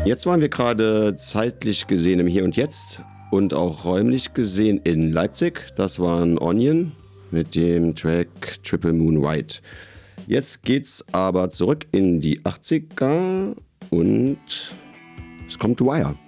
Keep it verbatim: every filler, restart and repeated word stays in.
Jetzt waren wir gerade zeitlich gesehen im Hier und Jetzt und auch räumlich gesehen in Leipzig. Das waren Onion mit dem Track Triple Moon White. Jetzt geht's aber zurück in die achtziger und es kommt Wire.